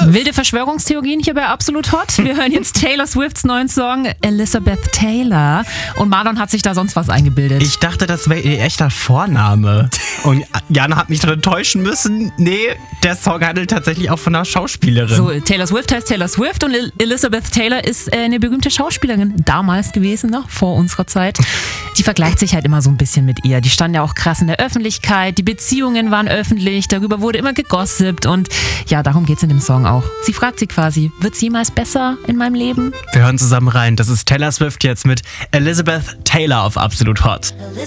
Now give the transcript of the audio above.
Wilde Verschwörungstheorien hier bei Absolut Hot. Wir hören jetzt Taylor Swifts neuen Song Elizabeth Taylor. Und Marlon hat sich da sonst was eingebildet. Ich dachte, das wäre ihr echter Vorname. Und Jana hat mich dann enttäuschen müssen. Nee, der Song handelt tatsächlich auch von einer Schauspielerin. So, Taylor Swift heißt Taylor Swift und Elizabeth Taylor ist eine berühmte Schauspielerin damals gewesen, noch vor unserer Zeit. Die vergleicht sich halt immer so ein bisschen mit ihr. Die stand ja auch krass in der Öffentlichkeit, die Beziehungen waren öffentlich, darüber wurde immer gegossipt und ja, darum geht's in dem Song auch. Sie fragt sie quasi, wird's jemals besser in meinem Leben? Wir hören zusammen rein. Das ist Taylor Swift jetzt mit Elizabeth Taylor auf Absolut Hot.